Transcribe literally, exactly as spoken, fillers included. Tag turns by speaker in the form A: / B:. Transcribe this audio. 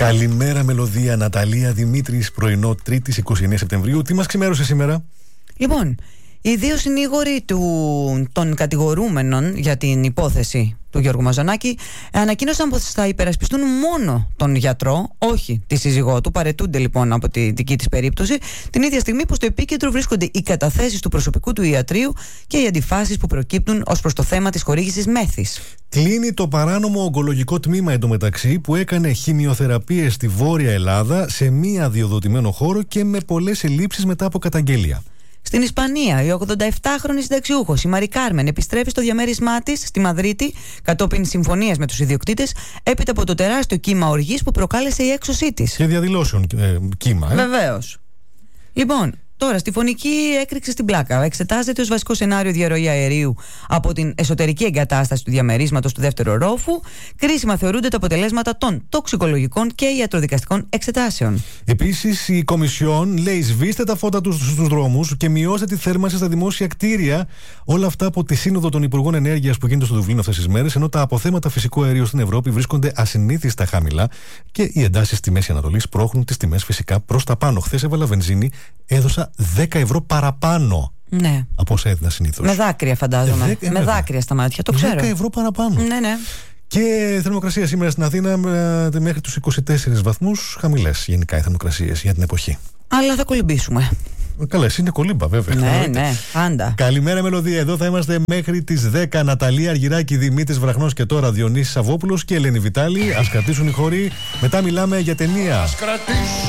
A: Καλημέρα, Μελωδία. Ναταλία Δημήτρης, πρωινό Τρίτης είκοσι εννέα Σεπτεμβρίου. Τι μας ξημέρωσε σήμερα?
B: Λοιπόν, οι δύο συνήγοροι του, των κατηγορούμενων για την υπόθεση του Γιώργου Μαζονάκη ανακοίνωσαν πως θα υπερασπιστούν μόνο τον γιατρό, όχι τη σύζυγό του. Παρετούνται λοιπόν από τη δική της περίπτωση, την ίδια στιγμή που στο επίκεντρο βρίσκονται οι καταθέσεις του προσωπικού του ιατρείου και οι αντιφάσεις που προκύπτουν ως προς το θέμα της χορήγησης μέθης.
A: Κλείνει το παράνομο ογκολογικό τμήμα εντωμεταξύ που έκανε χημειοθεραπείες στη Βόρεια Ελλάδα σε μη αδειοδοτημένο χώρο και με πολλές ελλείψεις μετά από καταγγελία.
B: Στην Ισπανία, η ογδονταεπτάχρονη συνταξιούχος, η Μαρή Κάρμεν, επιστρέφει στο διαμέρισμά της στη Μαδρίτη κατόπιν συμφωνίας με τους ιδιοκτήτες, έπειτα από το τεράστιο κύμα οργής που προκάλεσε η έξωσή της.
A: Και διαδηλώσεων ε, κύμα, ε.
B: Βεβαίως. Λοιπόν, τώρα στη φωνική έκρηξη στην πλάκα εξετάζεται ως βασικό σενάριο διαρροή αερίου από την εσωτερική εγκατάσταση του διαμερίσματος του δεύτερου ορόφου. Κρίσιμα θεωρούνται τα αποτελέσματα των τοξικολογικών και ιατροδικαστικών εξετάσεων.
A: Επίσης, η Κομισιόν λέει: σβήστε τα φώτα τους στους δρόμους και μειώστε τη θέρμανση στα δημόσια κτίρια. Όλα αυτά από τη Σύνοδο των Υπουργών Ενέργειας που γίνεται στο Δουβλίνο αυτές τις μέρες, ενώ τα αποθέματα φυσικού αερίου στην Ευρώπη βρίσκονται ασυνήθιστα χαμηλά και οι εντάσεις στη Μέση Ανατολή σπρώχνουν τις τιμές φυσικά προς τα πάνω. Χθες έβαλα βενζίνη, έδωσα δέκα ευρώ παραπάνω, ναι, από όσα έδινα συνήθως.
B: Με δάκρυα, φαντάζομαι. Ε, με δάκρυα στα μάτια, το ξέρω.
A: δέκα ευρώ παραπάνω.
B: Ναι, ναι.
A: Και θερμοκρασία σήμερα στην Αθήνα μέχρι τους είκοσι τέσσερις βαθμούς. Χαμηλές γενικά οι θερμοκρασίες για την εποχή.
B: Αλλά θα κολυμπήσουμε.
A: Καλά, εσύ είναι κολύμπα, βέβαια.
B: Ναι, ναι, πάντα.
A: Καλημέρα, Μελωδία. Εδώ θα είμαστε μέχρι τις δέκα. Ναταλία Αργυράκη, Δημήτρης Βραχνός και τώρα Διονύσης Σαββόπουλος και Ελένη Βιτάλη. Ας κρατήσουν οι χώροι. Μετά μιλάμε για ταινία.